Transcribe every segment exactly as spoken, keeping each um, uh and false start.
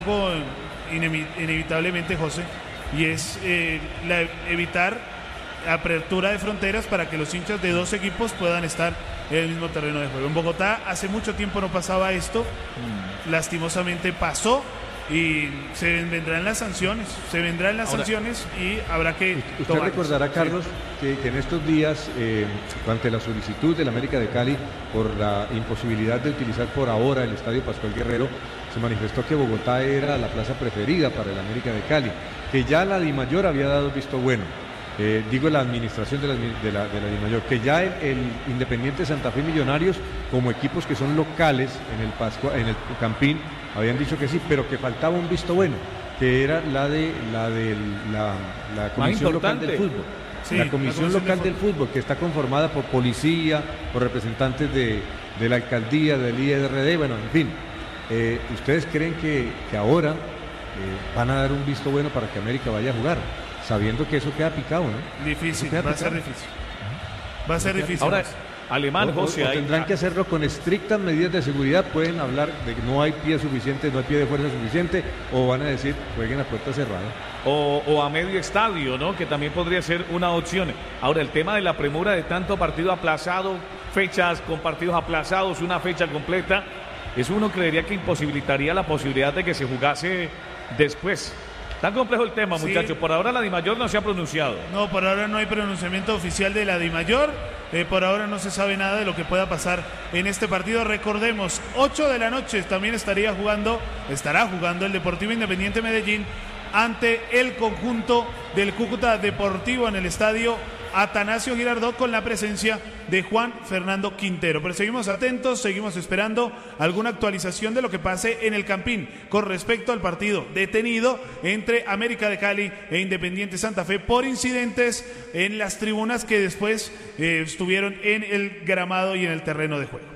algo inevitablemente, José, y es eh, la, evitar apertura de fronteras para que los hinchas de dos equipos puedan estar en el mismo terreno de juego. En Bogotá hace mucho tiempo no pasaba esto, mm. lastimosamente pasó y se vendrán las sanciones, se vendrán las Ahora, sanciones y habrá que Usted tomarlos. Recordará, Carlos, sí. que, que en estos días, eh, ante la solicitud del América de Cali por la imposibilidad de utilizar por ahora el Estadio Pascual Guerrero, se manifestó que Bogotá era la plaza preferida para el América de Cali, que ya la Dimayor había dado visto bueno. Eh, digo la administración de la, de la, de la Dimayor, que ya el, el Independiente Santa Fe, Millonarios, como equipos que son locales en el Pascua, en el Campín, habían dicho que sí, pero que faltaba un visto bueno, que era la de la de la, la Comisión Local del Fútbol. Sí, la Comisión la Local del Fútbol, que está conformada por policía, por representantes de, de la alcaldía, del I R D, bueno, en fin. Eh, ¿Ustedes creen que, que ahora eh, van a dar un visto bueno para que América vaya a jugar? Sabiendo que eso queda picado, ¿no? Difícil, va picado. a ser difícil. Va a ser difícil. Ahora, Alemán, o, José, o, o tendrán hay... que hacerlo con estrictas medidas de seguridad. Pueden hablar de que no hay pie suficiente, no hay pie de fuerza suficiente, o van a decir, jueguen a puerta cerrada. O, o a medio estadio, ¿no? Que también podría ser una opción. Ahora, el tema de la premura de tanto partido aplazado, fechas con partidos aplazados, una fecha completa, eso uno creería que imposibilitaría la posibilidad de que se jugase después. Tan complejo el tema, sí. muchachos. Por ahora la Dimayor no se ha pronunciado. No, por ahora no hay pronunciamiento oficial de la Dimayor. Eh, por ahora no se sabe nada de lo que pueda pasar en este partido. Recordemos, ocho de la noche también estaría jugando, estará jugando el Deportivo Independiente Medellín ante el conjunto del Cúcuta Deportivo en el estadio Atanasio Girardot, con la presencia de Juan Fernando Quintero. Pero seguimos atentos, seguimos esperando alguna actualización de lo que pase en el Campín con respecto al partido detenido entre América de Cali e Independiente Santa Fe por incidentes en las tribunas que después eh, estuvieron en el gramado y en el terreno de juego.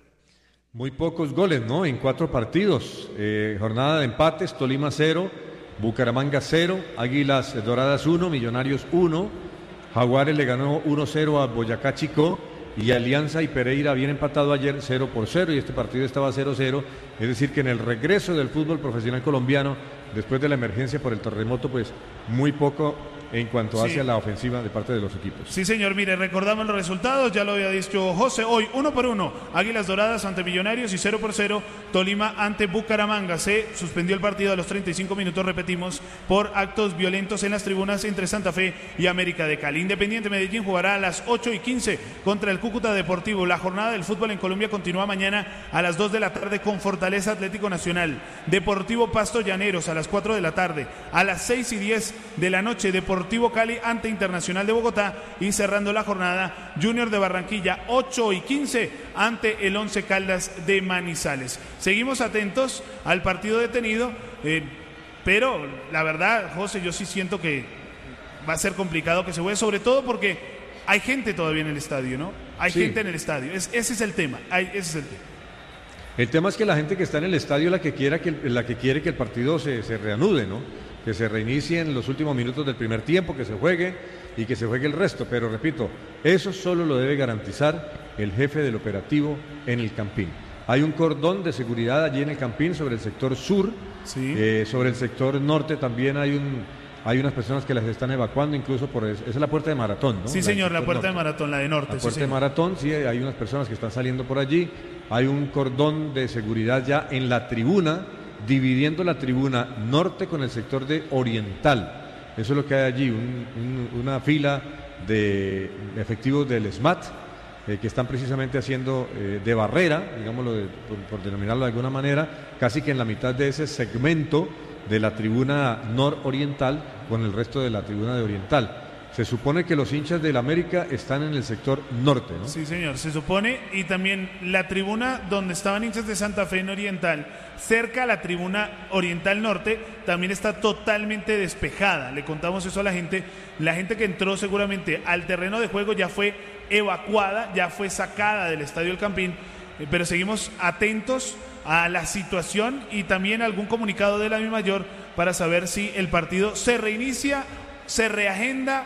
Muy pocos goles, ¿no? En cuatro partidos. Eh, jornada de empates: Tolima cero, Bucaramanga cero, Águilas Doradas uno, Millonarios uno. Jaguares le ganó uno cero a Boyacá Chicó, y Alianza y Pereira habían empatado ayer cero por cero, y este partido estaba cero cero, es decir que en el regreso del fútbol profesional colombiano, después de la emergencia por el terremoto, pues muy poco en cuanto sí. hacia la ofensiva de parte de los equipos. Sí, señor, mire, recordamos los resultados, ya lo había dicho José, hoy uno por uno, Águilas Doradas ante Millonarios, y cero por cero, Tolima ante Bucaramanga. Se suspendió el partido a los treinta y cinco minutos, repetimos, por actos violentos en las tribunas entre Santa Fe y América de Cali. Independiente Medellín jugará a las ocho y quince contra el Cúcuta Deportivo. La jornada del fútbol en Colombia continúa mañana a las dos de la tarde con Fortaleza Atlético Nacional, Deportivo Pasto Llaneros a las cuatro de la tarde, a las seis y diez de la noche, Deportivo Deportivo Cali ante Internacional de Bogotá, y cerrando la jornada, Junior de Barranquilla ocho y quince ante el Once Caldas de Manizales. Seguimos atentos al partido detenido, eh, pero la verdad, José, yo sí siento que va a ser complicado que se juegue, sobre todo porque hay gente todavía en el estadio, ¿no? Hay sí. gente en el estadio, es, ese es el tema, hay, ese es el tema. El tema es que la gente que está en el estadio es la que quiera que la que quiere que el partido se, se reanude, ¿no? Que se reinicie en los últimos minutos del primer tiempo, que se juegue y que se juegue el resto. Pero repito, eso solo lo debe garantizar el jefe del operativo en el Campín. Hay un cordón de seguridad allí en el Campín sobre el sector sur, sí. eh, sobre el sector norte también hay un hay unas personas que las están evacuando, incluso por esa es la puerta de Maratón, ¿no? Sí, señor, la puerta norte. de Maratón, la de norte. La sí, puerta señor. de Maratón, sí, hay unas personas que están saliendo por allí. Hay un cordón de seguridad ya en la tribuna, dividiendo la tribuna norte con el sector de oriental. Eso es lo que hay allí, un, un, una fila de efectivos del S M A T eh, que están precisamente haciendo eh, de barrera, digámoslo de, por, por denominarlo de alguna manera, casi que en la mitad de ese segmento de la tribuna nororiental con el resto de la tribuna de oriental. Se supone que los hinchas del América están en el sector norte, ¿no? Sí, señor, se supone, y también la tribuna donde estaban hinchas de Santa Fe en oriental, cerca a la tribuna oriental norte, también está totalmente despejada. Le contamos eso a la gente. La gente que entró seguramente al terreno de juego ya fue evacuada, ya fue sacada del Estadio El Campín, pero seguimos atentos a la situación y también algún comunicado de la Dimayor para saber si el partido se reinicia, se reagenda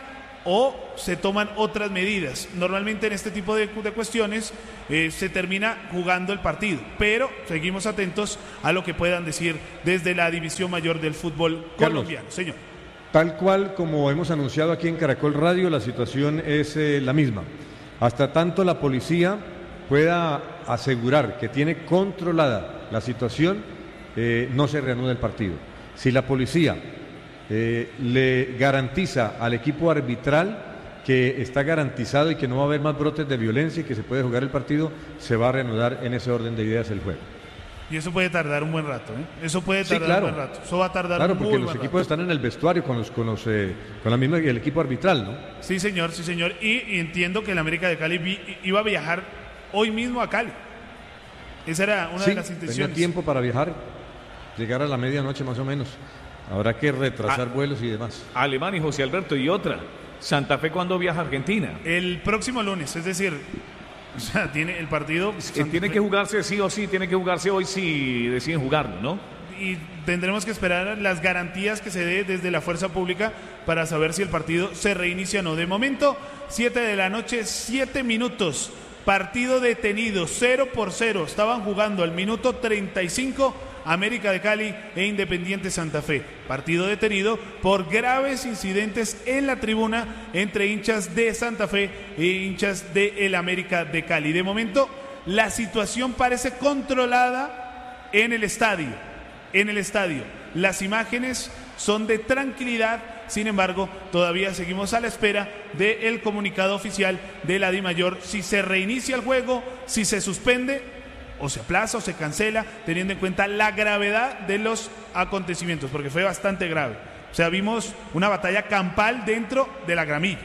o se toman otras medidas. Normalmente en este tipo de, de cuestiones eh, se termina jugando el partido, pero seguimos atentos a lo que puedan decir desde la División Mayor del fútbol colombiano. Carlos, Señor. Tal cual como hemos anunciado aquí en Caracol Radio, la situación es eh, la misma. Hasta tanto la policía pueda asegurar que tiene controlada la situación, eh, no se reanuda el partido. Si la policía eh, le garantiza al equipo arbitral que está garantizado y que no va a haber más brotes de violencia y que se puede jugar el partido, se va a reanudar en ese orden de ideas el juego. Y eso puede tardar un buen rato, ¿eh? Eso puede tardar sí, claro. un buen rato. Eso va a tardar claro, un porque muy los buen equipos rato. están en el vestuario con los, con los, eh, con la misma el equipo arbitral, ¿no? Sí, señor, sí, señor. Y, y entiendo que el América de Cali vi, iba a viajar hoy mismo a Cali. Esa era una sí, de las intenciones. tenía tiempo para viajar, llegar a la medianoche más o menos. Habrá que retrasar Ah. vuelos y demás. Alemán y José Alberto, y otra. Santa Fe, ¿cuándo viaja a Argentina? El próximo lunes, es decir, o sea, tiene el partido. Eh, tiene que jugarse sí o sí, tiene que jugarse hoy si deciden jugarlo, ¿no? Y tendremos que esperar las garantías que se dé desde la fuerza pública para saber si el partido se reinicia o no. De momento, siete de la noche, siete minutos. Partido detenido, cero por cero. Estaban jugando al minuto treinta y cinco América de Cali e Independiente Santa Fe. Partido detenido por graves incidentes en la tribuna entre hinchas de Santa Fe e hinchas de el América de Cali. De momento, la situación parece controlada en el estadio. En el estadio. Las imágenes son de tranquilidad. Sin embargo, todavía seguimos a la espera del comunicado oficial de la DIMAYOR, si se reinicia el juego, si se suspende o se aplaza o se cancela, teniendo en cuenta la gravedad de los acontecimientos, porque fue bastante grave. O sea, vimos una batalla campal dentro de la gramilla.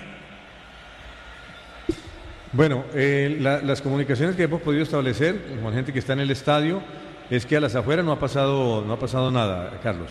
Bueno, eh, la, las comunicaciones que hemos podido establecer con gente que está en el estadio es que a las afueras no ha pasado, no ha pasado nada, Carlos.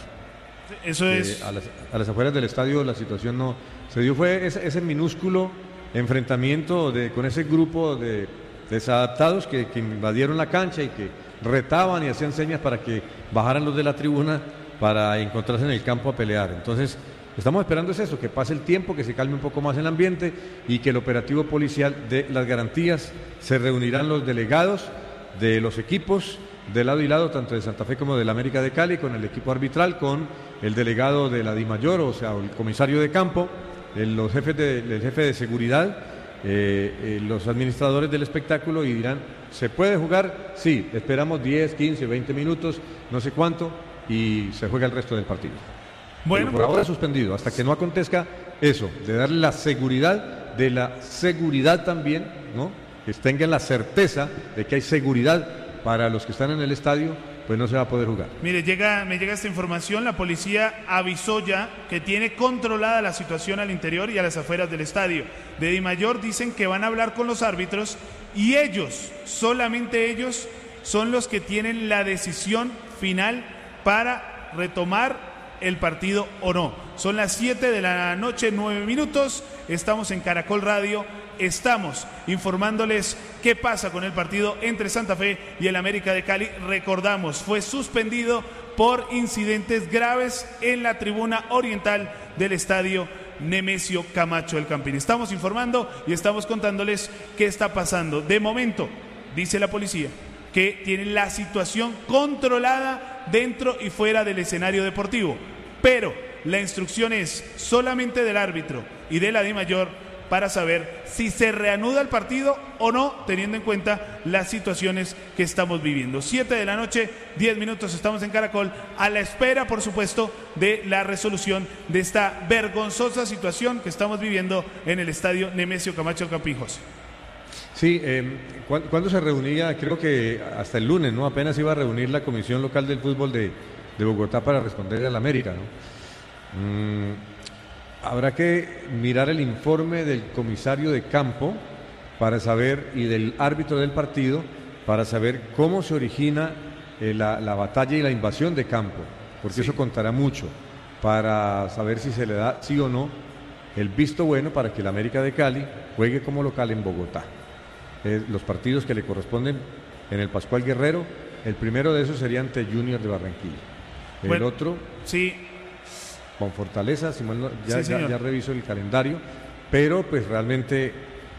Eso es. Eh, a, las, a las afueras del estadio la situación no se dio, fue ese, ese minúsculo enfrentamiento de, con ese grupo de desadaptados que, que invadieron la cancha y que retaban y hacían señas para que bajaran los de la tribuna para encontrarse en el campo a pelear. Entonces, estamos esperando es eso, que pase el tiempo, que se calme un poco más el ambiente y que el operativo policial dé las garantías. Se reunirán los delegados de los equipos de lado y lado, tanto de Santa Fe como del América de Cali, con el equipo arbitral, con el delegado de la DIMAYOR, o sea, el comisario de campo, el, los jefes de, el jefe de seguridad, eh, eh, los administradores del espectáculo, y dirán, ¿se puede jugar? Sí, esperamos diez, quince, veinte minutos, no sé cuánto, y se juega el resto del partido. Bueno, pero por ahora suspendido, hasta que no acontezca eso, de darle la seguridad, de la seguridad también, ¿no? Que tengan la certeza de que hay seguridad para los que están en el estadio, pues no se va a poder jugar. Mire, llega, me llega esta información, la policía avisó ya que tiene controlada la situación al interior y a las afueras del estadio. De DIMAYOR dicen que van a hablar con los árbitros y ellos, solamente ellos, son los que tienen la decisión final para retomar el partido o no. Son las siete de la noche, nueve minutos, estamos en Caracol Radio. Estamos informándoles qué pasa con el partido entre Santa Fe y el América de Cali. Recordamos, fue suspendido por incidentes graves en la tribuna oriental del estadio Nemesio Camacho El Campín. Estamos informando y estamos contándoles qué está pasando. De momento, dice la policía, que tienen la situación controlada dentro y fuera del escenario deportivo. Pero la instrucción es solamente del árbitro y de la DIMAYOR para saber si se reanuda el partido o no, teniendo en cuenta las situaciones que estamos viviendo. Siete de la noche, diez minutos, estamos en Caracol, a la espera, por supuesto, de la resolución de esta vergonzosa situación que estamos viviendo en el estadio Nemesio Camacho El Campín. José. Sí, eh, ¿cuándo se reunía? Creo que hasta el lunes, ¿no? Apenas iba a reunir la Comisión Local del Fútbol de, de Bogotá para responderle al América, ¿no? Mm, habrá que mirar el informe del comisario de campo para saber, y del árbitro del partido, para saber cómo se origina eh, la, la batalla y la invasión de campo, porque sí, eso contará mucho para saber si se le da sí o no el visto bueno para que el América de Cali juegue como local en Bogotá. Eh, los partidos que le corresponden en el Pascual Guerrero, el primero de esos sería ante Junior de Barranquilla. El bueno, otro, sí, con Fortaleza, si mal no, ya, sí, ya, ya reviso el calendario, pero pues realmente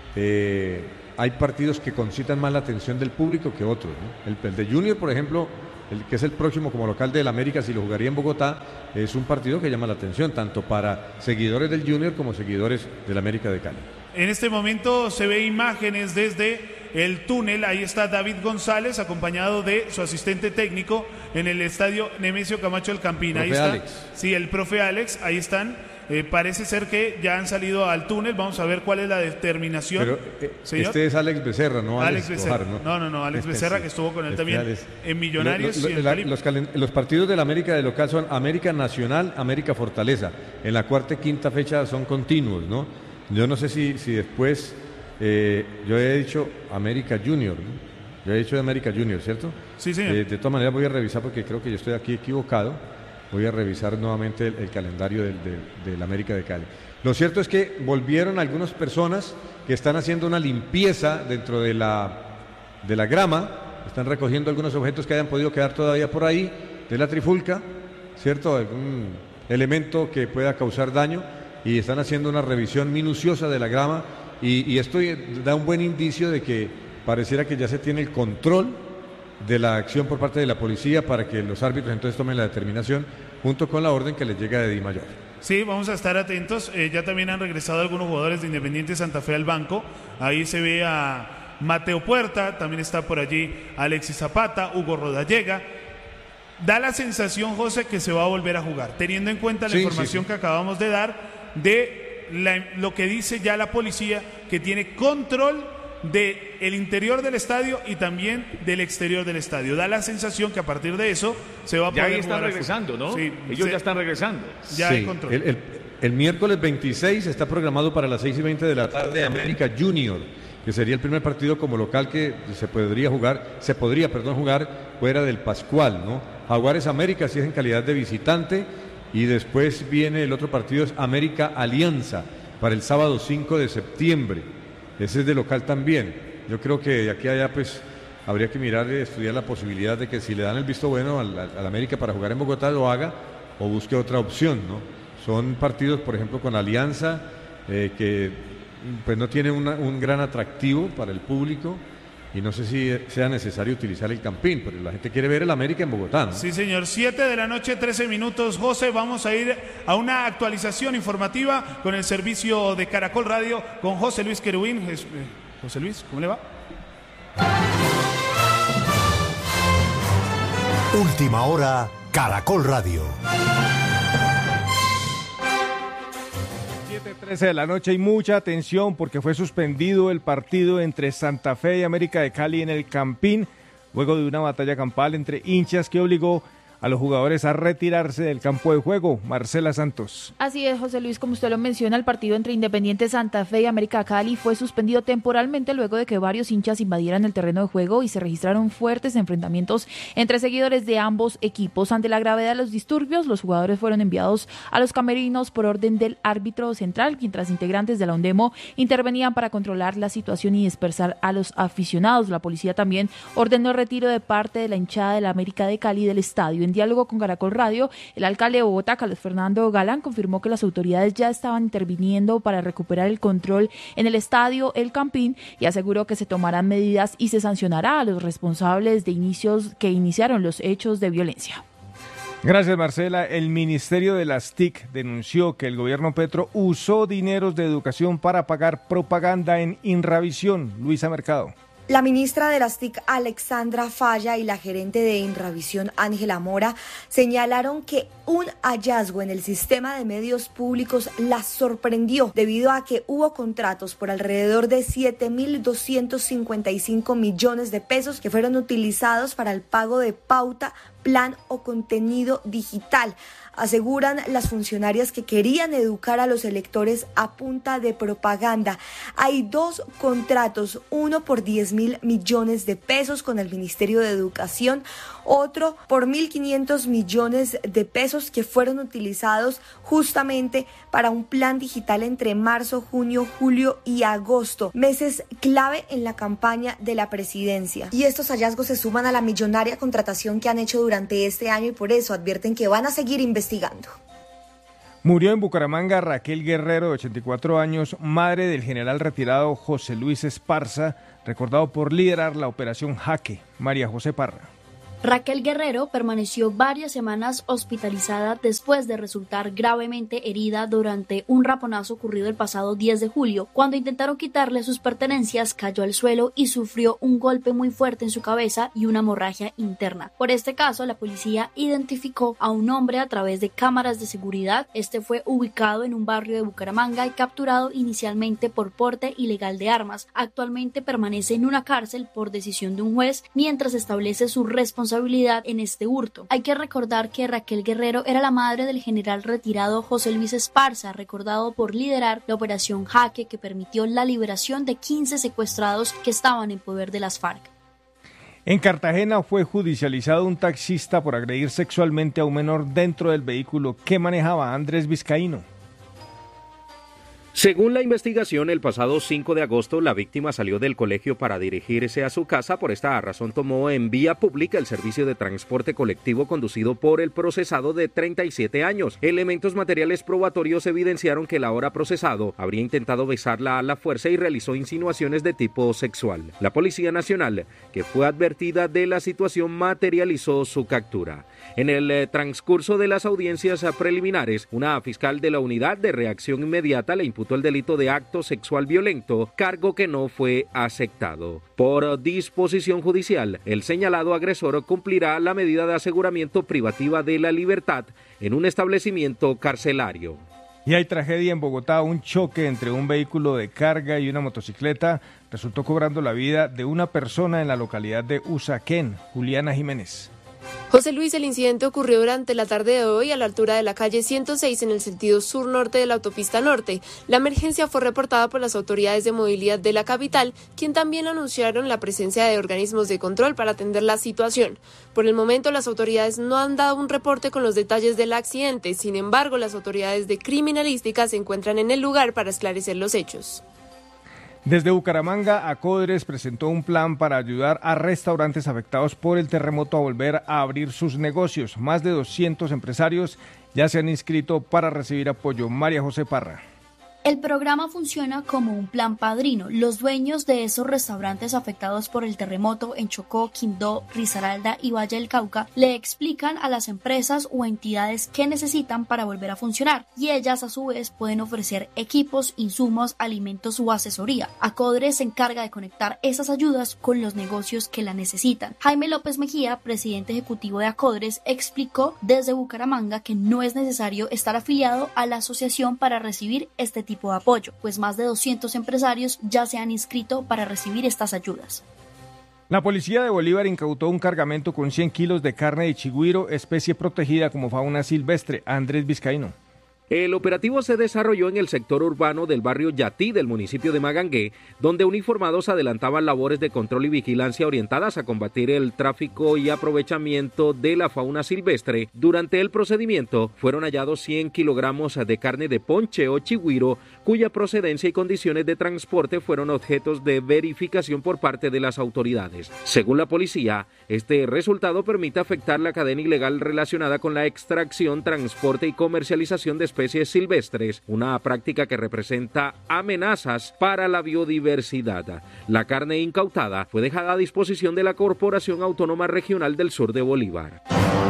eh, hay partidos que concitan más la atención del público que otros, ¿no? El, el de Junior, por ejemplo, el que es el próximo como local del América, si lo jugaría en Bogotá, es un partido que llama la atención, tanto para seguidores del Junior como seguidores del América de Cali. En este momento se ve imágenes desde el túnel, ahí está David González acompañado de su asistente técnico en el estadio Nemesio Camacho del Campín. Ahí está, Alex. Sí, el profe Alex, ahí están. Eh, parece ser que ya han salido al túnel, vamos a ver cuál es la determinación. Pero eh, este es Alex Becerra, no Alex, Alex Becerra. Escobar, ¿no? no, no, no, Alex Becerra, sí, que estuvo con él también Alex. en Millonarios. Lo, lo, y en la, los, calen, los partidos del América de local son América Nacional, América Fortaleza. En la cuarta y quinta fecha son continuos, ¿no? Yo no sé si, si después, eh, yo he dicho América Junior, ¿no? Yo he dicho de América Junior, ¿cierto? Sí, señor. Eh, de todas maneras voy a revisar porque creo que yo estoy aquí equivocado. Voy a revisar nuevamente el, el calendario del, del, del América de Cali. Lo cierto es que volvieron algunas personas que están haciendo una limpieza dentro de la, de la grama, están recogiendo algunos objetos que hayan podido quedar todavía por ahí, de la trifulca, ¿cierto? Algún elemento que pueda causar daño, y están haciendo una revisión minuciosa de la grama, y, y esto da un buen indicio de que pareciera que ya se tiene el control de la acción por parte de la policía para que los árbitros entonces tomen la determinación junto con la orden que les llega de Di Mayor. Sí, vamos a estar atentos. Eh, ya también han regresado algunos jugadores de Independiente Santa Fe al banco. Ahí se ve a Mateo Puerta, también está por allí Alexis Zapata, Hugo Rodallega. Da la sensación, José, que se va a volver a jugar, teniendo en cuenta la sí, información sí, sí. que acabamos de dar de la, lo que dice ya la policía, que tiene control de el interior del estadio y también del exterior del estadio. Da la sensación que a partir de eso se va a ya poder ahí están jugar regresando, ¿no? Sí, ellos se, ya están regresando. Ya sí, hay control. El, el, el miércoles veintiséis está programado para las seis y veinte de la tarde América Junior, que sería el primer partido como local que se podría jugar, se podría, perdón, jugar fuera del Pascual, ¿no? Jaguares América, si es en calidad de visitante, y después viene el otro partido, es América Alianza, para el sábado cinco de septiembre. Ese es de local también. Yo creo que de aquí a allá pues habría que mirar y estudiar la posibilidad de que si le dan el visto bueno al, al América para jugar en Bogotá lo haga o busque otra opción, ¿no? Son partidos, por ejemplo, con Alianza eh, que pues no tienen una, un gran atractivo para el público y no sé si sea necesario utilizar el Campín, pero la gente quiere ver el América en Bogotá, ¿no? Sí, señor. siete de la noche, trece minutos. José, vamos a ir a una actualización informativa con el servicio de Caracol Radio con José Luis Querubín. José Luis, ¿cómo le va? Última hora, Caracol Radio. siete trece de la noche y mucha atención porque fue suspendido el partido entre Santa Fe y América de Cali en el Campín, luego de una batalla campal entre hinchas que obligó a los jugadores a retirarse del campo de juego. Marcela Santos. Así es, José Luis, como usted lo menciona, el partido entre Independiente Santa Fe y América Cali fue suspendido temporalmente luego de que varios hinchas invadieran el terreno de juego y se registraron fuertes enfrentamientos entre seguidores de ambos equipos. Ante la gravedad de los disturbios, los jugadores fueron enviados a los camerinos por orden del árbitro central, mientras integrantes de la UNDEMO intervenían para controlar la situación y dispersar a los aficionados. La policía también ordenó el retiro de parte de la hinchada de la América de Cali del estadio. En diálogo con Caracol Radio, el alcalde de Bogotá, Carlos Fernando Galán, confirmó que las autoridades ya estaban interviniendo para recuperar el control en el estadio El Campín y aseguró que se tomarán medidas y se sancionará a los responsables de inicios que iniciaron los hechos de violencia. Gracias, Marcela. El Ministerio de las T I C denunció que el gobierno Petro usó dineros de educación para pagar propaganda en Inravisión. Luisa Mercado. La ministra de las T I C, Alexandra Falla, y la gerente de Inravisión, Ángela Mora, señalaron que un hallazgo en el sistema de medios públicos las sorprendió debido a que hubo contratos por alrededor de siete mil doscientos cincuenta y cinco millones de pesos que fueron utilizados para el pago de pauta, plan o contenido digital. Aseguran las funcionarias que querían educar a los electores a punta de propaganda. Hay dos contratos, uno por diez mil millones de pesos con el Ministerio de Educación, otro por mil quinientos millones de pesos que fueron utilizados justamente para un plan digital entre marzo, junio, julio y agosto, meses clave en la campaña de la presidencia. Y estos hallazgos se suman a la millonaria contratación que han hecho durante este año y por eso advierten que van a seguir investigando. Murió en Bucaramanga Raquel Guerrero, de ochenta y cuatro años, madre del general retirado José Luis Esparza, recordado por liderar la operación Jaque. María José Parra. Raquel Guerrero permaneció varias semanas hospitalizada después de resultar gravemente herida durante un raponazo ocurrido el pasado diez de julio. Cuando intentaron quitarle sus pertenencias, cayó al suelo y sufrió un golpe muy fuerte en su cabeza y una hemorragia interna. Por este caso, la policía identificó a un hombre a través de cámaras de seguridad. Este fue ubicado en un barrio de Bucaramanga y capturado inicialmente por porte ilegal de armas. Actualmente permanece en una cárcel por decisión de un juez mientras establece su responsabilidad en este hurto. Hay que recordar que Raquel Guerrero era la madre del general retirado José Luis Esparza, recordado por liderar la operación Jaque, que permitió la liberación de quince secuestrados que estaban en poder de las FARC. En Cartagena fue judicializado un taxista por agredir sexualmente a un menor dentro del vehículo que manejaba Andrés Vizcaíno. Según la investigación, el pasado cinco de agosto, la víctima salió del colegio para dirigirse a su casa. Por esta razón tomó en vía pública el servicio de transporte colectivo conducido por el procesado de treinta y siete años. Elementos materiales probatorios evidenciaron que el ahora procesado habría intentado besarla a la fuerza y realizó insinuaciones de tipo sexual. La Policía Nacional, que fue advertida de la situación, materializó su captura. En el eh, transcurso de las audiencias preliminares, una fiscal de la Unidad de Reacción Inmediata le imputó el delito de acto sexual violento, cargo que no fue aceptado. Por disposición judicial, el señalado agresor cumplirá la medida de aseguramiento privativa de la libertad en un establecimiento carcelario. Y hay tragedia en Bogotá. Un choque entre un vehículo de carga y una motocicleta resultó cobrando la vida de una persona en la localidad de Usaquén. Juliana Jiménez. José Luis, el incidente ocurrió durante la tarde de hoy a la altura de la calle ciento seis en el sentido sur-norte de la autopista norte. La emergencia fue reportada por las autoridades de movilidad de la capital, quien también anunciaron la presencia de organismos de control para atender la situación. Por el momento, las autoridades no han dado un reporte con los detalles del accidente. Sin embargo, las autoridades de criminalística se encuentran en el lugar para esclarecer los hechos. Desde Bucaramanga, Acodres presentó un plan para ayudar a restaurantes afectados por el terremoto a volver a abrir sus negocios. Más de doscientos empresarios ya se han inscrito para recibir apoyo. María José Parra. El programa funciona como un plan padrino. Los dueños de esos restaurantes afectados por el terremoto en Chocó, Quindó, Risaralda y Valle del Cauca le explican a las empresas o entidades qué necesitan para volver a funcionar, y ellas a su vez pueden ofrecer equipos, insumos, alimentos o asesoría. Acodres se encarga de conectar esas ayudas con los negocios que la necesitan. Jaime López Mejía, presidente ejecutivo de Acodres, explicó desde Bucaramanga que no es necesario estar afiliado a la asociación para recibir este tipo de apoyo, pues más de doscientos empresarios ya se han inscrito para recibir estas ayudas. La policía de Bolívar incautó un cargamento con cien kilos de carne de chigüiro, especie protegida como fauna silvestre. Andrés Vizcaíno. El operativo se desarrolló en el sector urbano del barrio Yatí del municipio de Magangué, donde uniformados adelantaban labores de control y vigilancia orientadas a combatir el tráfico y aprovechamiento de la fauna silvestre. Durante el procedimiento fueron hallados cien kilogramos de carne de ponche o chigüiro, cuya procedencia y condiciones de transporte fueron objetos de verificación por parte de las autoridades. Según la policía, este resultado permite afectar la cadena ilegal relacionada con la extracción, transporte y comercialización de especies silvestres, una práctica que representa amenazas para la biodiversidad. La carne incautada fue dejada a disposición de la Corporación Autónoma Regional del Sur de Bolívar.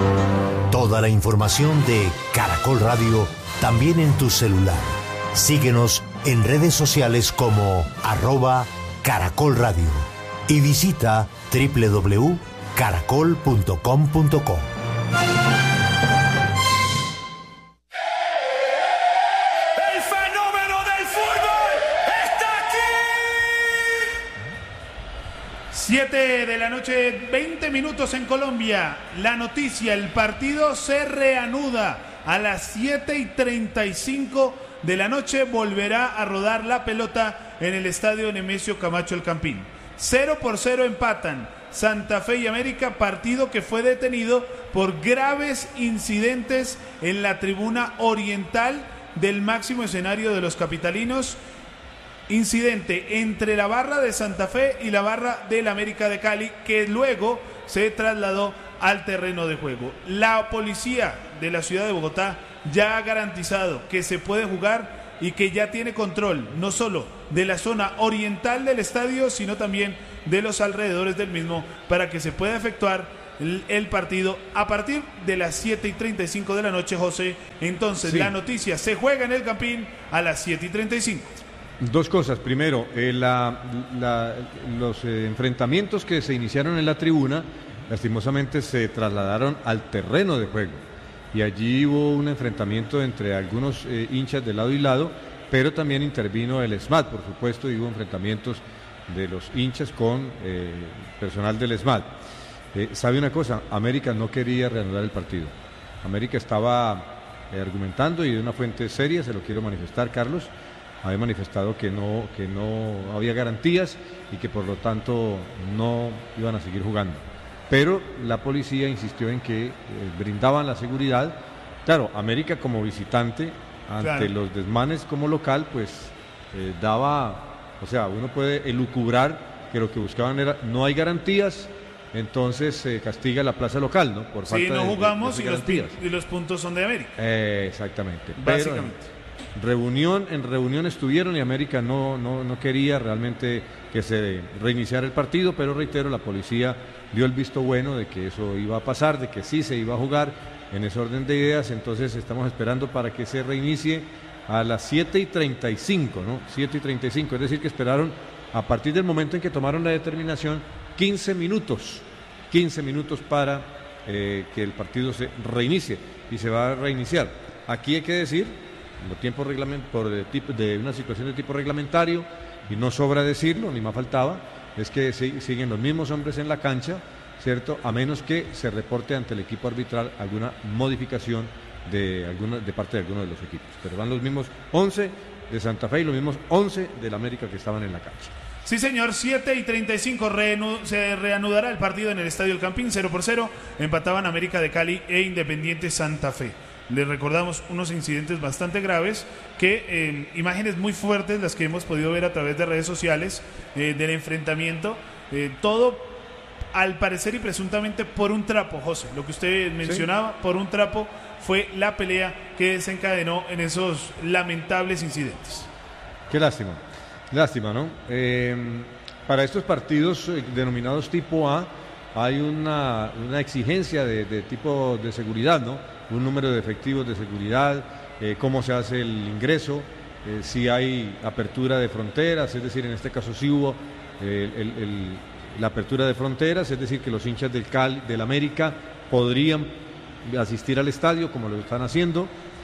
Toda la información de Caracol Radio también en tu celular. Síguenos en redes sociales como arroba Caracol Radio y visita doble u doble u doble u punto caracol punto com punto co. siete de la noche, veinte minutos en Colombia. La noticia, el partido se reanuda a las siete y treinta y cinco de la noche. Volverá a rodar la pelota en el estadio Nemesio Camacho El Campín. cero por cero empatan Santa Fe y América, partido que fue detenido por graves incidentes en la tribuna oriental del máximo escenario de los capitalinos. Incidente entre la barra de Santa Fe y la barra del América de Cali, que luego se trasladó al terreno de juego. La policía de la ciudad de Bogotá ya ha garantizado que se puede jugar y que ya tiene control no solo de la zona oriental del estadio, sino también de los alrededores del mismo, para que se pueda efectuar el, el partido a partir de las siete y treinta y cinco de la noche, José. Entonces, sí, la noticia: se juega en el Campín a las siete y treinta y cinco. Dos cosas. Primero, eh, la, la, los eh, enfrentamientos que se iniciaron en la tribuna, lastimosamente se trasladaron al terreno de juego. Y allí hubo un enfrentamiento entre algunos eh, hinchas de lado y lado, pero también intervino el ESMAD, por supuesto, y hubo enfrentamientos de los hinchas con eh, personal del ESMAD. Eh, ¿Sabe una cosa? América no quería reanudar el partido. América estaba eh, argumentando, y de una fuente seria, se lo quiero manifestar, Carlos, había manifestado que no, que no había garantías y que por lo tanto no iban a seguir jugando. Pero la policía insistió en que eh, brindaban la seguridad. Claro, América como visitante, ante claro. los desmanes como local, pues eh, daba, o sea, uno puede elucubrar que lo que buscaban era, no hay garantías, entonces se eh, castiga la plaza local, ¿no? Por sí, falta no de, jugamos de, de y, los, y los puntos son de América. Eh, exactamente. Básicamente. Pero, reunión, en reunión estuvieron y América no, no, no quería realmente que se reiniciara el partido, pero reitero, la policía dio el visto bueno de que eso iba a pasar, de que sí se iba a jugar en ese orden de ideas. Entonces estamos esperando para que se reinicie a las siete y treinta y cinco, ¿no? siete y treinta y cinco, es decir que esperaron a partir del momento en que tomaron la determinación quince minutos, quince minutos para eh, que el partido se reinicie, y se va a reiniciar. Aquí hay que decir, por, tiempo reglament, por de, tipo, de una situación de tipo reglamentario, y no sobra decirlo, ni más faltaba, es que siguen los mismos hombres en la cancha, ¿cierto? A menos que se reporte ante el equipo arbitral alguna modificación de, alguna, de parte de alguno de los equipos. Pero van los mismos once de Santa Fe y los mismos once del América que estaban en la cancha. Sí, señor, siete y treinta y cinco reanu se reanudará el partido en el Estadio El Campín, cero por cero. Empataban América de Cali e Independiente Santa Fe. Les recordamos unos incidentes bastante graves, que eh, imágenes muy fuertes las que hemos podido ver a través de redes sociales eh, del enfrentamiento, eh, todo al parecer y presuntamente por un trapo, José, lo que usted mencionaba, sí. por un trapo fue la pelea que desencadenó en esos lamentables incidentes. Qué lástima, lástima, ¿no? Eh, para estos partidos eh, denominados tipo A hay una, una exigencia de, de tipo de seguridad, ¿no? Un número de efectivos de seguridad, eh, cómo se hace el ingreso, eh, si hay apertura de fronteras, es decir, en este caso sí hubo eh, el, el, la apertura de fronteras, es decir, que los hinchas del Cali, del América podrían asistir al estadio como lo están haciendo,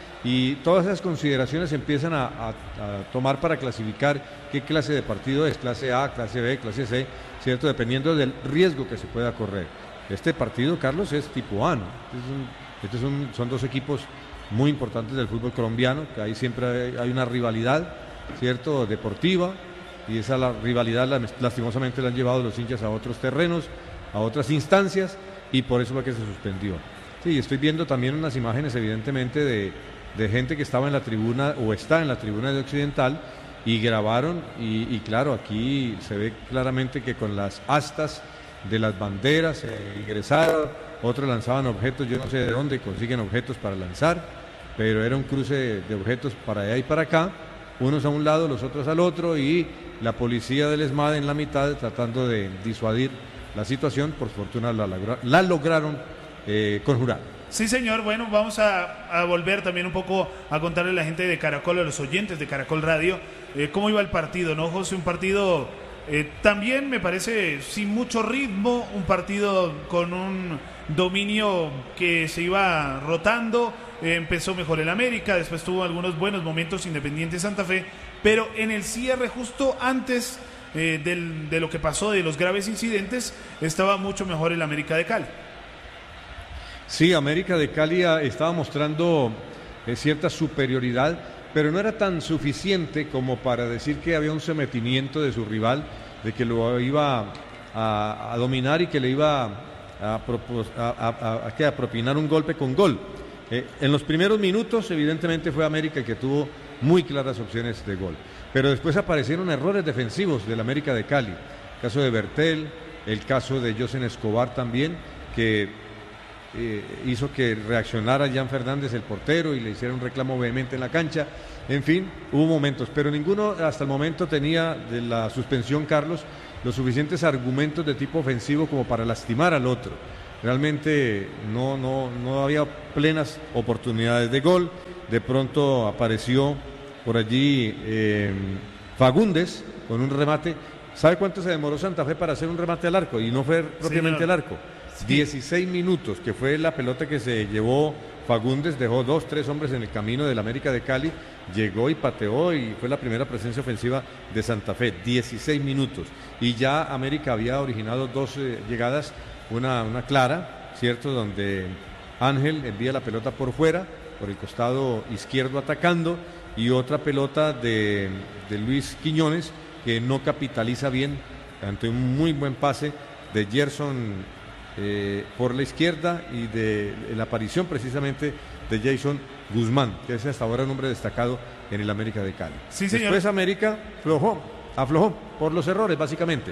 y todas esas consideraciones se empiezan a, a, a tomar para clasificar qué clase de partido es, clase A, clase B, clase C, ¿cierto? Dependiendo del riesgo que se pueda correr. Este partido, Carlos, es tipo A, ¿no? Es un, Estos son, son dos equipos muy importantes del fútbol colombiano, que ahí siempre hay, hay una rivalidad, ¿cierto?, deportiva, y esa la rivalidad la, lastimosamente la han llevado los hinchas a otros terrenos, a otras instancias, y por eso fue que se suspendió. Sí, estoy viendo también unas imágenes evidentemente de, de gente que estaba en la tribuna o está en la tribuna de Occidental y grabaron, y, y claro, aquí se ve claramente que con las astas de las banderas eh, ingresaron, otros lanzaban objetos, yo no sé de dónde consiguen objetos para lanzar, pero era un cruce de objetos para allá y para acá, unos a un lado, los otros al otro, y la policía del ESMAD en la mitad tratando de disuadir la situación. Por fortuna la, logra, la lograron eh, conjurar. Sí, señor. Bueno, vamos a, a volver también un poco a contarle a la gente de Caracol, a los oyentes de Caracol Radio, eh, cómo iba el partido, ¿no, José? Un partido eh, también me parece sin mucho ritmo, un partido con un dominio que se iba rotando. Eh, empezó mejor el América, después tuvo algunos buenos momentos Independiente Santa Fe, pero en el cierre, justo antes eh, del, de lo que pasó, de los graves incidentes, estaba mucho mejor el América de Cali. Sí, América de Cali estaba mostrando eh, cierta superioridad, pero no era tan suficiente como para decir que había un sometimiento de su rival, de que lo iba a, a dominar y que le iba a, propos, a, a, a, a, a propinar un golpe con gol. Eh, en los primeros minutos, evidentemente, fue América el que tuvo muy claras opciones de gol, pero después aparecieron errores defensivos del América de Cali, el caso de Bertel, el caso de Josen Escobar también, que eh, hizo que reaccionara Jan Fernández, el portero, y le hiciera un reclamo vehemente en la cancha. En fin, hubo momentos, pero ninguno hasta el momento tenía de la suspensión, Carlos, los suficientes argumentos de tipo ofensivo como para lastimar al otro. Realmente no, no, no había plenas oportunidades de gol. De pronto apareció por allí eh, Fagundes con un remate. ¿Sabe cuánto se demoró Santa Fe para hacer un remate al arco? Y no fue propiamente Señor. al arco. Sí. dieciséis minutos, que fue la pelota que se llevó Fagundes, dejó dos, tres hombres en el camino del América de Cali, llegó y pateó y fue la primera presencia ofensiva de Santa Fe. dieciséis minutos. Y ya América había originado dos eh, llegadas, una, una clara, ¿cierto? Donde Ángel envía la pelota por fuera, por el costado izquierdo atacando, y otra pelota de, de Luis Quiñones, que no capitaliza bien ante un muy buen pase de Gerson eh, por la izquierda y de, de la aparición precisamente de Jason Guzmán, que es hasta ahora un hombre destacado en el América de Cali. Sí, señor. Después América aflojó, aflojó por los errores básicamente.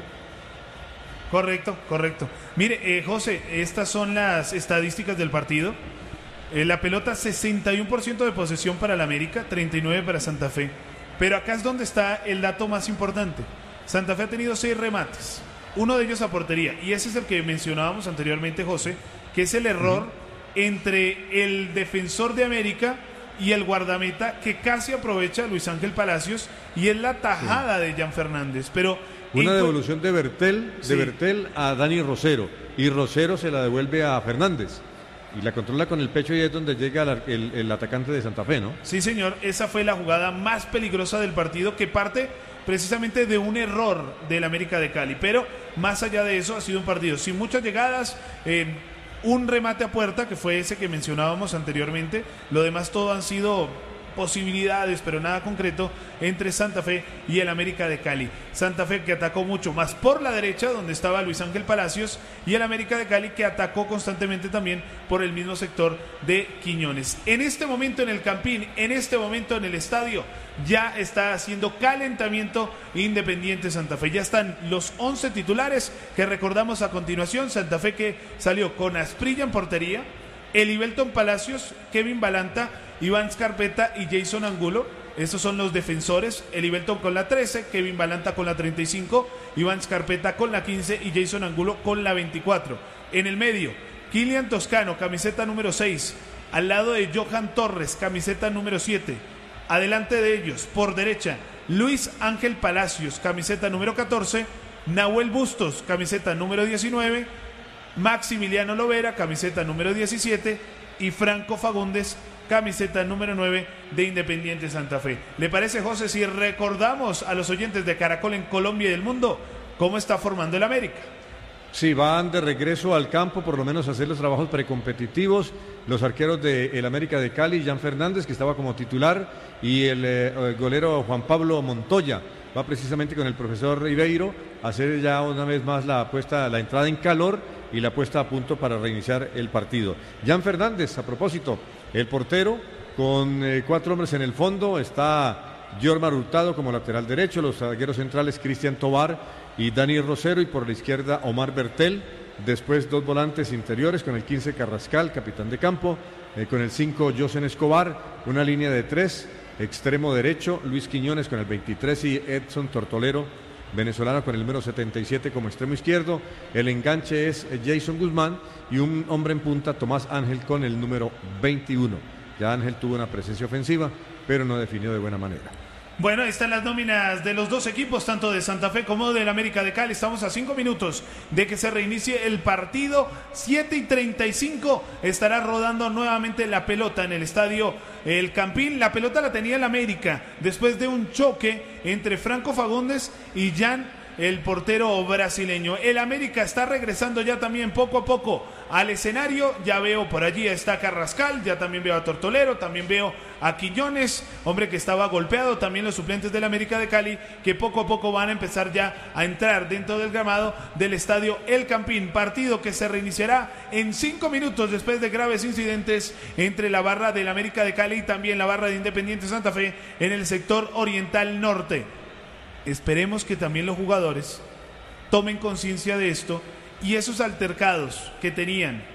Correcto, correcto. Mire, eh, José, estas son las estadísticas del partido. Eh, la pelota, sesenta y uno por ciento de posesión para el América, treinta y nueve por ciento para Santa Fe. Pero acá es donde está el dato más importante. Santa Fe ha tenido seis remates, uno de ellos a portería, y ese es el que mencionábamos anteriormente, José, que es el error uh-huh. entre el defensor de América y el guardameta, que casi aprovecha Luis Ángel Palacios, y es la tajada sí. de Jan Fernández. Pero una en... devolución de Bertel, de sí. Bertel a Dani Rosero, y Rosero se la devuelve a Fernández. Y la controla con el pecho y es donde llega el, el, el atacante de Santa Fe, ¿no? Sí, señor. Esa fue la jugada más peligrosa del partido, que parte precisamente de un error del América de Cali. Pero más allá de eso, ha sido un partido sin muchas llegadas, eh, un remate a puerta, que fue ese que mencionábamos anteriormente. Lo demás todo han sido posibilidades, pero nada concreto entre Santa Fe y el América de Cali. Santa Fe, que atacó mucho más por la derecha, donde estaba Luis Ángel Palacios, y el América de Cali, que atacó constantemente también por el mismo sector de Quiñones. En este momento en el Campín, en este momento en el estadio, ya está haciendo calentamiento Independiente Santa Fe. Ya están los once titulares que recordamos a continuación. Santa Fe, que salió con Asprilla en portería, Elibelton Palacios, Kevin Balanta, Iván Scarpeta y Jason Angulo. Estos son los defensores. Elibelton con la trece, Kevin Balanta con la treinta y cinco, Iván Scarpeta con la quince y Jason Angulo con la veinticuatro. En el medio, Kilian Toscano, camiseta número seis, al lado de Johan Torres, camiseta número siete. Adelante de ellos, por derecha, Luis Ángel Palacios, camiseta número catorce, Nahuel Bustos, camiseta número diecinueve, Maximiliano Lovera, camiseta número diecisiete, y Franco Fagundes, camiseta número nueve de Independiente Santa Fe. ¿Le parece, José, si recordamos a los oyentes de Caracol en Colombia y del mundo cómo está formando el América? Sí, van de regreso al campo, por lo menos a hacer los trabajos precompetitivos. Los arqueros del América de Cali, Jan Fernández, que estaba como titular, y el, eh, el golero Juan Pablo Montoya. Va precisamente con el profesor Ribeiro a hacer ya una vez más la apuesta, la entrada en calor y la puesta a punto para reiniciar el partido. Jan Fernández, a propósito, el portero, con eh, cuatro hombres en el fondo, está Jormar Hurtado como lateral derecho, los zagueros centrales Cristian Tobar y Dani Rosero, y por la izquierda Omar Bertel. Después dos volantes interiores con el quince Carrascal, capitán de campo, eh, con el cinco Josen Escobar, una línea de tres, extremo derecho Luis Quiñones con el veintitrés y Edson Tortolero, venezolano, con el número setenta y siete como extremo izquierdo. El enganche es Jason Guzmán y un hombre en punta, Tomás Ángel, con el número veintiuno. Ya Ángel tuvo una presencia ofensiva, pero no definió de buena manera. Bueno, ahí están las nóminas de los dos equipos, tanto de Santa Fe como del América de Cali. Estamos a cinco minutos de que se reinicie el partido. siete y treinta y cinco estará rodando nuevamente la pelota en el estadio El Campín. La pelota la tenía el América después de un choque entre Franco Fagundes y Jan, el portero brasileño. El América está regresando ya también poco a poco al escenario. Ya veo por allí está Carrascal, ya también veo a Tortolero, también veo a Quiñones, hombre que estaba golpeado, también los suplentes del América de Cali, que poco a poco van a empezar ya a entrar dentro del gramado del estadio El Campín. Partido que se reiniciará en cinco minutos después de graves incidentes entre la barra del América de Cali y también la barra de Independiente Santa Fe en el sector oriental norte. Esperemos que también los jugadores tomen conciencia de esto y esos altercados que tenían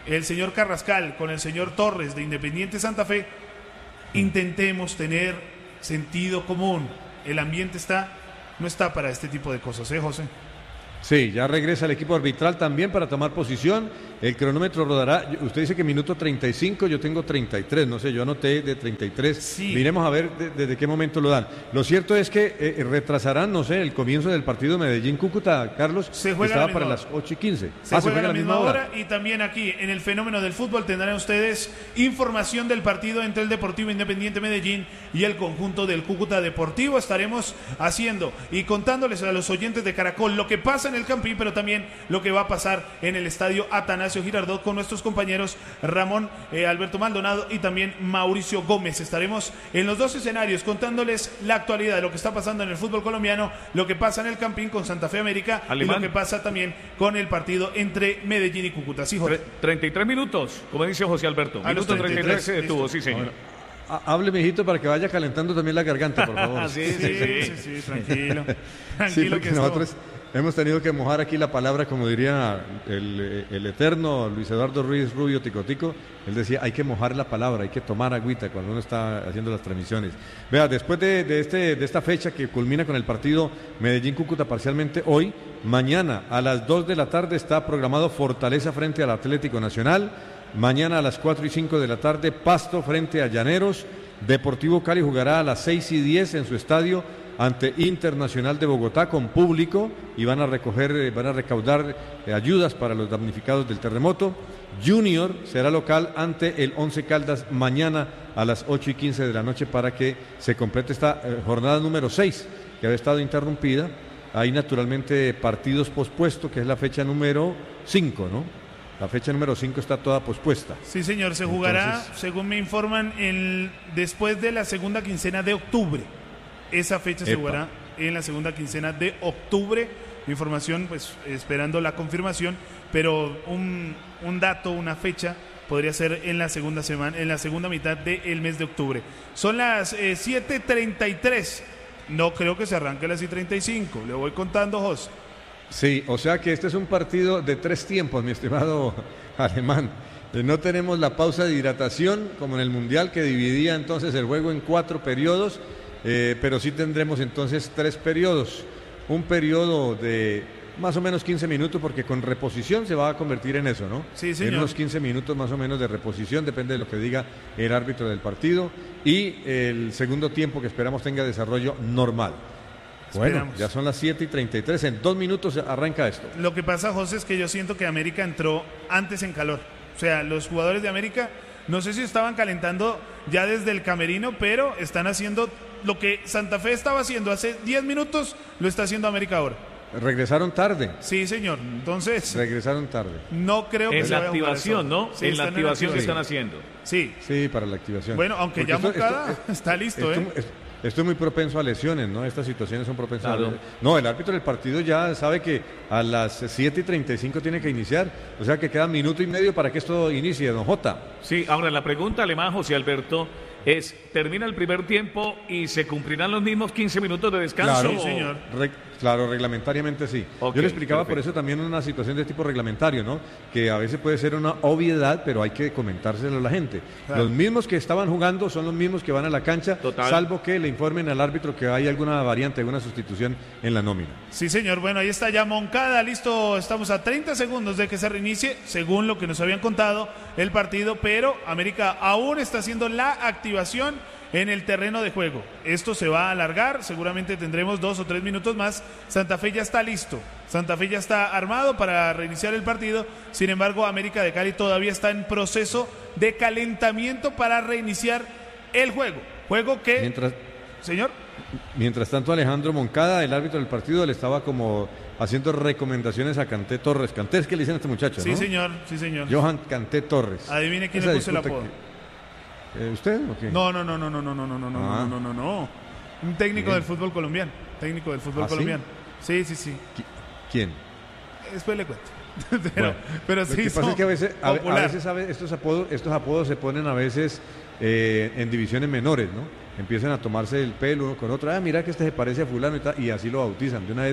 el señor Carrascal con el señor Torres de Independiente Santa Fe, intentemos tener sentido común. El ambiente está, no está para este tipo de cosas, ¿eh, José? Sí, ya regresa el equipo arbitral también para tomar posición. El cronómetro rodará. Usted dice que minuto treinta y cinco, yo tengo treinta y tres, no sé, yo anoté de treinta y tres. Sí. Miremos a ver de, desde qué momento lo dan. Lo cierto es que eh, retrasarán, no sé, el comienzo del partido Medellín-Cúcuta, Carlos. Se juega estaba a la para misma las ocho y quince. Se ah, juega, se juega a la misma hora. hora y también aquí en el Fenómeno del Fútbol tendrán ustedes información del partido entre el Deportivo Independiente Medellín y el conjunto del Cúcuta Deportivo. Estaremos haciendo y contándoles a los oyentes de Caracol lo que pasa en el Campín, pero también lo que va a pasar en el estadio Atanasio Girardot con nuestros compañeros Ramón eh, Alberto Maldonado y también Mauricio Gómez. Estaremos en los dos escenarios contándoles la actualidad de lo que está pasando en el fútbol colombiano, lo que pasa en el Campín con Santa Fe América Alemán. Y lo que pasa también con el partido entre Medellín y Cúcuta. Sí, José. treinta y tres minutos, como dice José Alberto. A Minuto treinta y tres se detuvo, sí, señor. Bueno, hable, mijito, para que vaya calentando también la garganta, por favor. sí, sí, sí, sí, sí, tranquilo. Tranquilo sí, que nosotros hemos tenido que mojar aquí la palabra, como diría el, el eterno Luis Eduardo Ruiz Rubio Ticotico. Él decía, hay que mojar la palabra, hay que tomar agüita cuando uno está haciendo las transmisiones. Vea, después de, de, este, de esta fecha que culmina con el partido Medellín-Cúcuta parcialmente hoy, mañana a las dos de la tarde está programado Fortaleza frente al Atlético Nacional. Mañana a las cuatro y cinco de la tarde, Pasto frente a Llaneros. Deportivo Cali jugará a las seis y diez en su estadio ante Internacional de Bogotá con público y van a recoger, van a recaudar eh, ayudas para los damnificados del terremoto. Junior será local ante el Once Caldas mañana a las ocho y quince de la noche para que se complete esta eh, jornada número seis que había estado interrumpida. Hay naturalmente partidos pospuestos, que es la fecha número cinco, ¿no? La fecha número cinco está toda pospuesta. Sí, señor, se jugará, Entonces, según me informan, el, después de la segunda quincena de octubre. Esa fecha Epa. se jugará en la segunda quincena de octubre. Información, pues, esperando la confirmación, pero un, un dato, una fecha, podría ser en la segunda semana, en la segunda mitad del mes de octubre. Son las eh, siete treinta y tres. No creo que se arranque a las siete treinta y cinco. Le voy contando, José. Sí, o sea que este es un partido de tres tiempos, mi estimado Alemán. No tenemos la pausa de hidratación como en el Mundial, que dividía entonces el juego en cuatro periodos, eh, pero sí tendremos entonces tres periodos. Un periodo de más o menos quince minutos, porque con reposición se va a convertir en eso, ¿no? Sí, señor. En unos quince minutos más o menos de reposición, depende de lo que diga el árbitro del partido. Y el segundo tiempo que esperamos tenga desarrollo normal. Bueno, Esperamos. Ya son las siete y treinta y tres, en dos minutos arranca esto. Lo que pasa, José, es que yo siento que América entró antes en calor. O sea, los jugadores de América, no sé si estaban calentando ya desde el camerino, pero están haciendo lo que Santa Fe estaba haciendo hace diez minutos, lo está haciendo América ahora. Regresaron tarde. Sí, señor. Entonces, regresaron tarde. No creo que en se la vaya activación, ¿no? Sí, en la activación que están haciendo. Sí. Sí, para la activación. Bueno, aunque Porque ya esto, Moncada esto, está listo, esto, ¿eh? Esto, esto es muy propenso a lesiones, ¿no? Estas situaciones son propensas claro. a lesiones. No, el árbitro del partido ya sabe que a las siete y treinta y cinco tiene que iniciar. O sea que queda minuto y medio para que esto inicie, don Jota. Sí, ahora la pregunta, Alemán, José Alberto, es, ¿termina el primer tiempo y se cumplirán los mismos quince minutos de descanso? Claro, sí, señor. Re, claro, reglamentariamente sí. Okay, Yo le explicaba perfecto. Por eso también una situación de tipo reglamentario, ¿no? Que a veces puede ser una obviedad, pero hay que comentárselo a la gente. Claro. Los mismos que estaban jugando son los mismos que van a la cancha, Total. salvo que le informen al árbitro que hay alguna variante, alguna sustitución en la nómina. Sí, señor. Bueno, ahí está ya Moncada, listo. Estamos a treinta segundos de que se reinicie, según lo que nos habían contado el partido, pero América aún está haciendo la activación en el terreno de juego. Esto se va a alargar, seguramente tendremos dos o tres minutos más. Santa Fe ya está listo, Santa Fe ya está armado para reiniciar el partido. Sin embargo, América de Cali todavía está en proceso de calentamiento para reiniciar el juego. Juego que... Mientras... Señor. Mientras tanto, Alejandro Moncada, el árbitro del partido, le estaba como haciendo recomendaciones a Canté Torres. Canté es que le dicen a este muchacho, sí, ¿no? Sí, señor, sí, señor. Johan Canté Torres. Adivine quién le puso el apodo. Que... ¿Eh, ¿Usted o qué? No, no, no, no, no, no, no, no, no, ah. no, no, no, no. Un técnico Bien. del fútbol colombiano. Técnico del fútbol ¿Ah, colombiano. Sí, sí, sí. sí. ¿Quién? Después le cuento. pero, bueno, pero sí. Lo que pasa es que a veces, a, a veces a veces, estos apodos, estos apodos se ponen a veces eh, en divisiones menores, ¿no? Empiezan a tomarse el pelo uno con otro. Ah, mira que este se parece a fulano y tal, y así lo bautizan. De una vez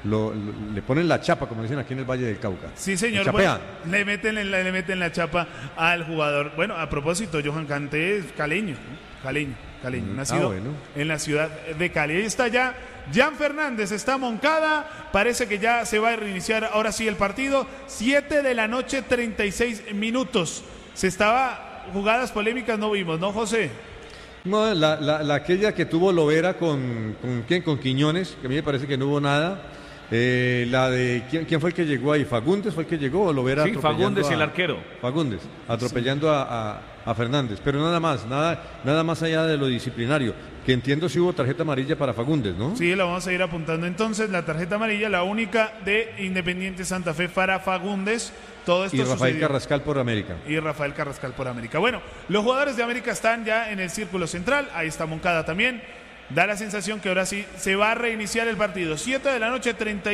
lo, lo, le ponen la chapa, como dicen aquí en el Valle del Cauca. Sí, señor. Bueno, le, meten en la, le meten la chapa al jugador. Bueno, a propósito, Johan Kanté es caleño, ¿no? Caleño, caleño, mm, nacido ah, bueno. en la ciudad de Cali. Ahí está ya Jan Fernández, está Moncada, parece que ya se va a reiniciar ahora sí el partido. siete de la noche, treinta y seis minutos. Se estaba, jugadas polémicas no vimos, ¿no, José? No, la, la, la aquella que tuvo Lovera con, con quién, con Quiñones, que a mí me parece que no hubo nada. Eh, la de ¿quién, quién fue el que llegó ahí, Fagundes fue el que llegó o Lovera. Sí, Fagundes a, el arquero. Fagundes atropellando sí. a, a, a Fernández, pero nada más, nada, nada más allá de lo disciplinario. Que entiendo si hubo tarjeta amarilla para Fagundes, ¿no? Sí, la vamos a ir apuntando entonces, la tarjeta amarilla, la única de Independiente Santa Fe para Fagundes. Todo esto y Rafael sucedió. Carrascal por América. Y Rafael Carrascal por América. Bueno, los jugadores de América están ya en el círculo central, ahí está Moncada también. Da la sensación que ahora sí se va a reiniciar el partido. siete de la noche, treinta y